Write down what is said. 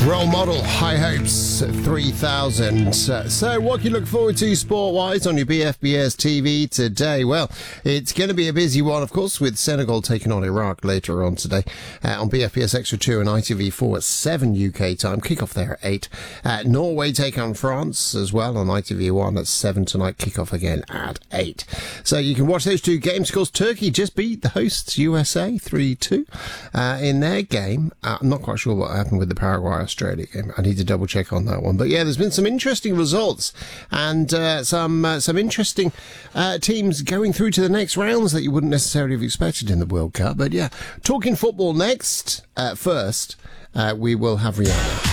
Role model, High Hopes 3000. So what can you look forward to sport-wise on your BFBS TV today? Well, it's going to be a busy one, of course, with Senegal taking on Iraq later on today on BFBS Extra 2 and ITV4 at 7 UK time. Kick-off there at 8. Norway take on France as well on ITV1 at 7 tonight. Kick-off again at 8. So you can watch those two games. Of course, Turkey just beat the hosts USA 3-2 in their game. I'm not quite sure what happened with the Paraguay-Australia game. I need to double check on that one. But yeah, there's been some interesting results and some interesting teams going through to the next rounds that you wouldn't necessarily have expected in the World Cup. But yeah, talking football next. First, we will have Rihanna.